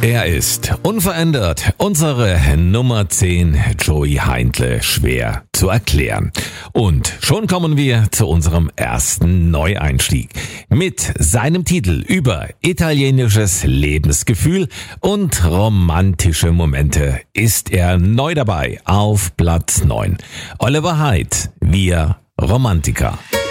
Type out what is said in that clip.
Er ist unverändert unsere Nummer 10, Joey Heindle, schwer zu erklären. Und schon kommen wir zu unserem ersten Neueinstieg. Mit seinem Titel über italienisches Lebensgefühl und romantische Momente ist er neu dabei auf Platz 9. Oliver Hyde, Wir Romantiker.